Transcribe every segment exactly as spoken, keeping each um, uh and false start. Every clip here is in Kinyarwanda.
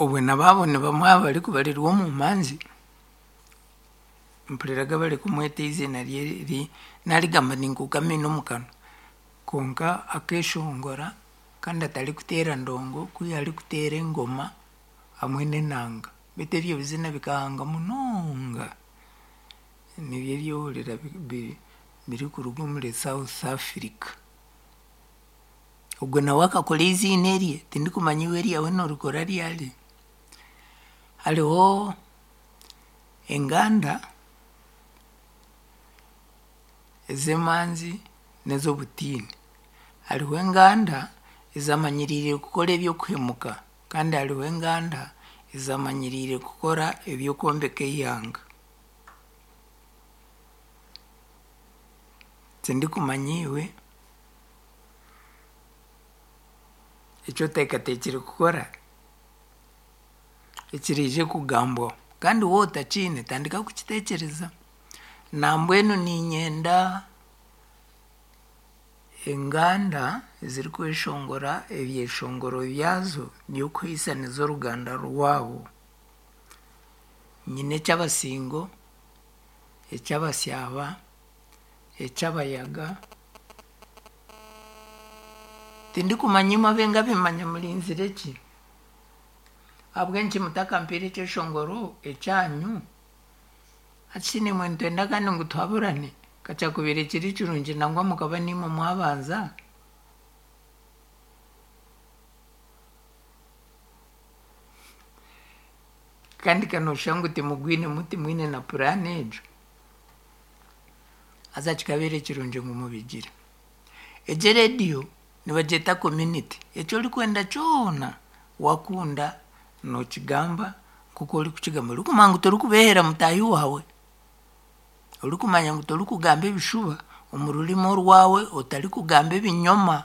obwe nababone bamwe bali kubalirwa mu manzi mpuliraga bali kumweta izina lyeri naligamba ninkukamina omukano konka akeshongora kandi atali kuteera ndongo kuya ali kuteera engoma hamwe n'enanga bete ebyo bizina bikahanga munonga nibyo byolera biri kuruga muri South Africa. Ubwo nawe akakola izina erye tindikumanya iwe eryawe norukora ryali. Hariho enganda ez'emanzi n'ez'obutiini. Hariho enganda ezamanyirire kukora ebyokuhemuka kandi hariho enganda ezamanyirire kukora ebyokuombeka eihanga. Tindikumanya iwe ekyo otekatekire kukora ekirije kugambwa kandi wowe otakine tandika kukitekereza. Nambwenu ninyenda enganda eziri kweshongora ebyeshongoro byazo byokwisa nizo ruganda rwabo. Nyine eky'abasingo, eky'abasyaba, eky'abayaga tindikumanya mabenga bimanya mulinzire ki abwenki mutakampire ekyeshongoro ekyanyu akine mwentu enda kandi ngo twaburane kacha kubere kiri kirungi nangwa mukaba nimo mwabanza kandi kanoshangu timugwine muti mwine na purane ejo aza kikabere kirungi ngo mubigira. Eje radio nibajeta community ekyo likwenda kyona wakunda no kigamba kuko uli kukigamba lukumanga tolukubehera mutayi wawe olukumanya ngo tolukugamba ebishuba omurulimo rwawe otali kugamba ebinyoma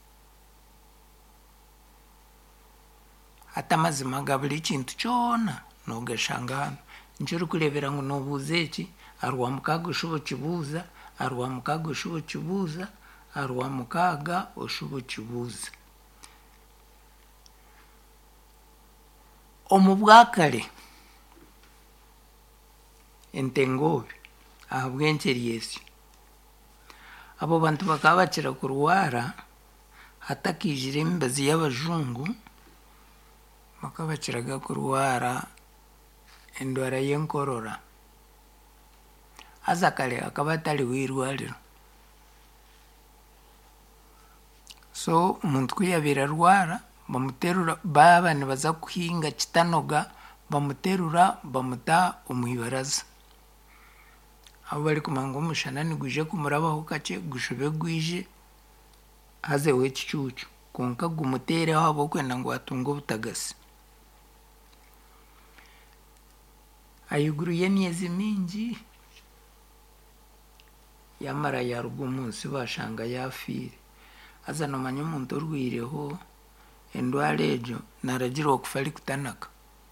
ata mazima ga buli kintu kyona nogashanga njuru kulebera ngo nobuze eki arwa mukago shubo kibuza arwa mukago shubo kibuza arwa mukaga oshubo kibuza. Omubwakale entengobe ahabwenkeri yesi abo bantu bakaba bakira kurwara hatakijire embazi y'abajungu bakaba bakiraga kurwara endwara y'enkorora azakale akaba atali wirwaliro. So umuntu kuyabira rwara bamuterura baba nibaza kuhinga kitanoga bamuterura bamuta omwibaraza abo bari kumanga umushana ni guje kumurabaho kace gushobe gwije haze we kicucu konka gumutere habo kwenda ngo atungo butagasi ayuguru yemyezi mingi yamara ya rugumunsi bashanga yafire aza no manyo umuntu urwireho endwara ejo naragira okufali kutanaka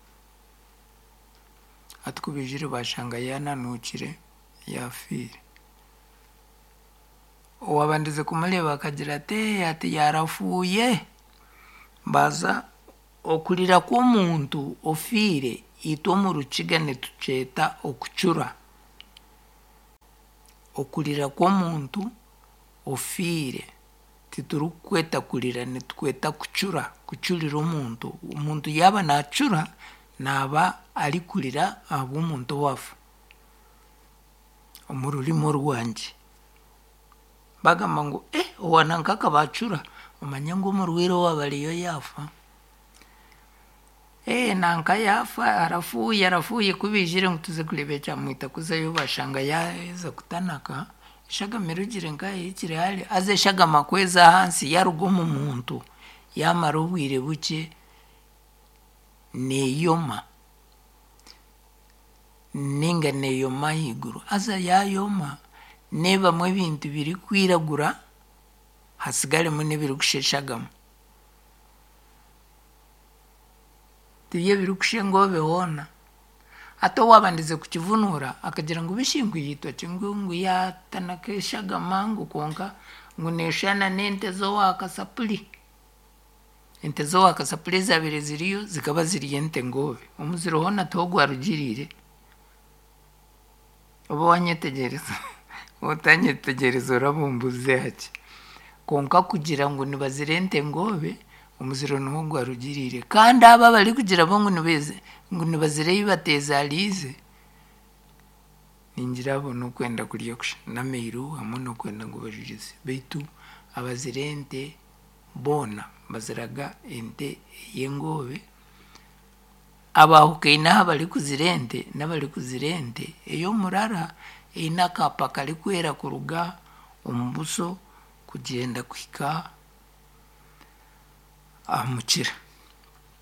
atukubijire bashanga yananukire yafire owabandize kumuleba akagira ate ati yarafuye baza okulira kwa muntu ofire ito mu rukiga netuceta okucura okulira kwa muntu ofire titurukweta kulira netukweta kucura kucurira omuntu omuntu yaba nacura naba ali kulira abo omuntu wafu omurulimo rwanje bagamba ngo eh owananka kabacura omanya ngo murwiro wabaliyo yafa eh nanka yafa arafuye arafuye kubijire ngo tuze kulebe cyamwita kuzayo bashanga yaza kutanaka shaga merugire ngaye ikire hali aze shaga makweza hansi yarugomo muntu yamara ubwire buke neyoma ninga neyoma higuru aza yayoma neba mwe bintu biri kwiragura hasigare mu nebiri gusheshagamo tiye biri kushengo behona ato wabandize kukivunura akagira ngo bishingwe yitwa kingungu ya tanakeshaga mangu konka ngo neshana nente zo wakasapuli ente zo wakasapure zabire ziriyo zikaba ziri ente ngobe omuziro hona togwa rugirire oba wanyetegereza utanyetegereza urabumbuze haki konka kugira ngo nibazire ente ngobe omuziro niho gwa rugirire kandi aba bari kugira bo ngo nibeze ngo nibazire yibatezalize ningira bo no kwenda kuriyo kusha nameiru hamwe no kwenda ngo bajirize beitu abazire ente bona baziraga ente yengobe abahukeina bari kuzirente n'abari kuzirente eyo murara ina kapa kali kwera kuruga ombuso kugenda kwika amukira